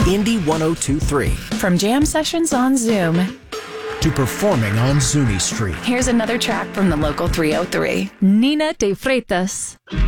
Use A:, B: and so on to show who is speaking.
A: Indie 102.3.
B: From jam sessions on Zoom
A: to performing on Zuni Street.
B: Here's another track from the local 303.
C: Nina de Freitas.